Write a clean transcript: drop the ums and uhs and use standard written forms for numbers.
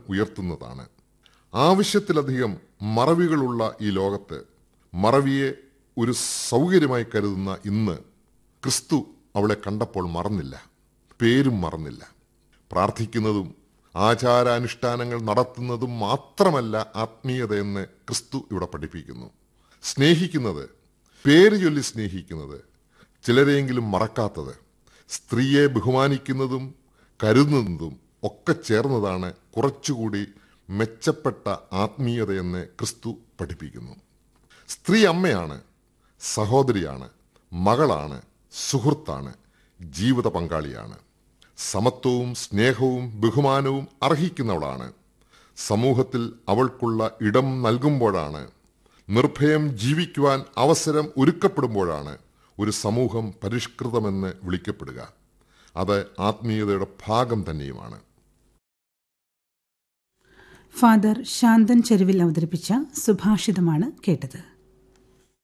ഉയർത്തുന്നതാണ്. ആവശ്യത്തിലധികം മറവികളുള്ള ഈ ലോകത്ത് മറവിയെ ഒരു സൗകര്യമായി കരുതുന്ന ഇന്ന് ക്രിസ്തു അവളെ കണ്ടപ്പോൾ മറന്നില്ല, പേരും മറന്നില്ല. പ്രാർത്ഥിക്കുന്നതും ആചാരാനുഷ്ഠാനങ്ങൾ നടത്തുന്നതും മാത്രമല്ല ആത്മീയതയെന്ന് ക്രിസ്തു ഇവിടെ പഠിപ്പിക്കുന്നു. സ്നേഹിക്കുന്നത്, പേര് ചൊല്ലി സ്നേഹിക്കുന്നത്, ചിലരെയെങ്കിലും മറക്കാത്തത്, സ്ത്രീയെ ബഹുമാനിക്കുന്നതും കരുതുന്നതും ഒക്കെ ചേർന്നതാണ് കുറച്ചുകൂടി മെച്ചപ്പെട്ട ആത്മീയതയെന്ന് ക്രിസ്തു പഠിപ്പിക്കുന്നു. സ്ത്രീ അമ്മയാണ്, സഹോദരിയാണ്, മകളാണ്, സുഹൃത്താണ്, ജീവിത പങ്കാളിയാണ്. സമത്വവും സ്നേഹവും ബഹുമാനവും അർഹിക്കുന്നവളാണ്. സമൂഹത്തിൽ അവൾക്കുള്ള ഇടം നൽകുമ്പോഴാണ്, നിർഭയം ജീവിക്കുവാൻ അവസരം ഒരുക്കപ്പെടുമ്പോഴാണ് ഒരു സമൂഹം പരിഷ്കൃതമെന്ന് വിളിക്കപ്പെടുക. അത് ആത്മീയതയുടെ ഭാഗം തന്നെയുമാണ്. ഫാദർ ശാന്തൻ ചെരുവിൽ അവതരിപ്പിച്ച സുഭാഷിതമാണ് കേട്ടത്.